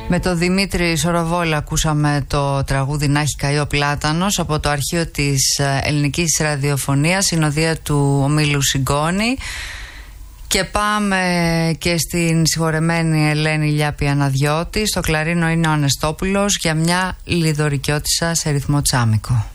Με το Δημήτρη Σοροβόλα ακούσαμε το τραγούδι «Να έχει καεί ο πλάτανος» από το αρχείο της ελληνικής ραδιοφωνίας, συνοδεία του ομίλου Συγκόνη. Και πάμε και στην συγχωρεμένη Ελένη Λιάπη Αναδιώτη. Στο κλαρίνο είναι ο Ανεστόπουλος για μια λιδωρικιώτισσα σε ρυθμό τσάμικο.